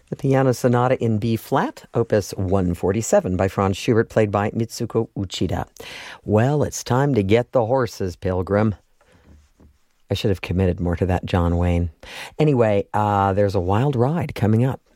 The Piano Sonata in B flat, opus 147 by Franz Schubert, played by Mitsuko Uchida. Well, it's time to get the horses, Pilgrim. I should have committed more to that John Wayne. Anyway, there's a wild ride coming up